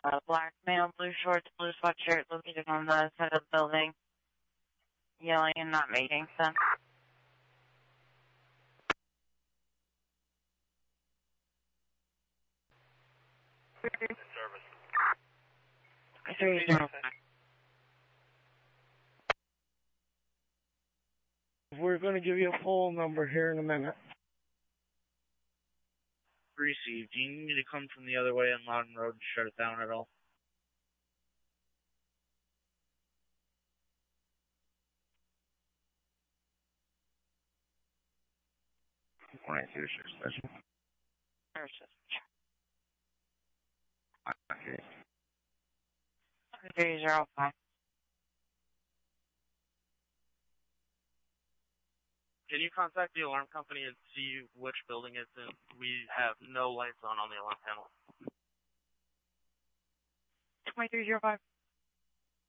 Black male, blue shorts, blue sweatshirt, located on the side of the building, yelling and not making sense. Service. 305. We're going to give you a full number here in a minute. Received. Do you need me to come from the other way on Loudon Road and shut it down at all? Morning, Leadership Station. Okay. 305. Can you contact the alarm company and see which building it's in? We have no lights on the alarm panel. 2305.